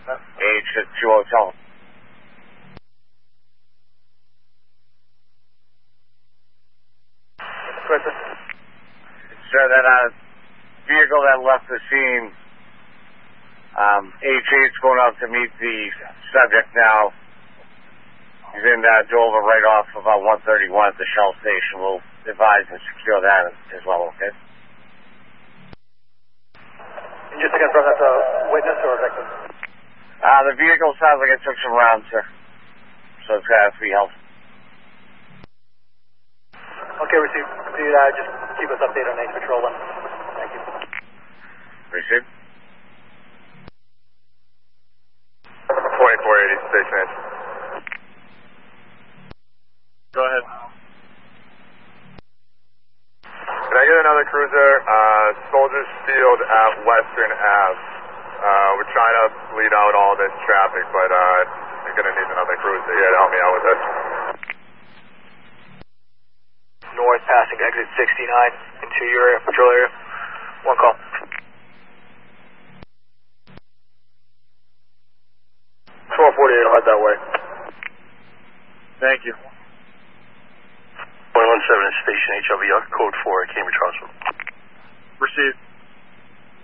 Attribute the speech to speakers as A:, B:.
A: AH-2 Hotel. Sir, that vehicle that left the scene, AH-8's going out to meet the subject now. He's in Dover right off about 131 at the Shell station. We'll advise and secure that as well, okay?
B: And just to confirm, that's a witness or a victim?
A: The vehicle sounds like it took some rounds, sir. So it's going to have to be held.
B: Okay, received. Just keep us updated on Ace Patrol then. Thank you.
A: Received.
C: 2480, station edge.
A: Go ahead.
C: Can I get another cruiser? Soldiers Field at Western Ave. We're trying to bleed out all this traffic, but I'm going to need another cruiser here to help me out with this.
B: North, passing exit 69 into your patrol area. One call. 1248, I'll head that way.
A: Thank you.
B: 117 station HLV, code 4, Cambridge Hospital.
A: Received.